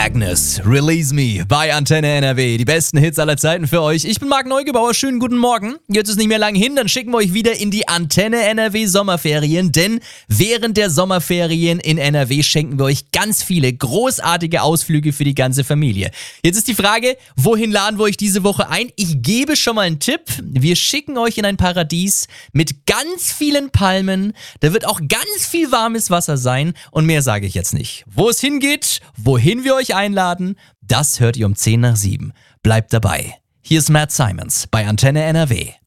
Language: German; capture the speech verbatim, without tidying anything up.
Agnes, Release Me bei Antenne N R W. Die besten Hits aller Zeiten für euch. Ich bin Marc Neugebauer, schönen guten Morgen. Jetzt ist nicht mehr lang hin, dann schicken wir euch wieder in die Antenne N R W Sommerferien, denn während der Sommerferien in N R W schenken wir euch ganz viele großartige Ausflüge für die ganze Familie. Jetzt ist die Frage, wohin laden wir euch diese Woche ein? Ich gebe schon mal einen Tipp. Wir schicken euch in ein Paradies mit ganz vielen Palmen. Da wird auch ganz viel warmes Wasser sein und mehr sage ich jetzt nicht. Wo es hingeht, wohin wir euch einladen, das hört ihr um zehn nach sieben. Bleibt dabei. Hier ist Matt Simons bei Antenne N R W.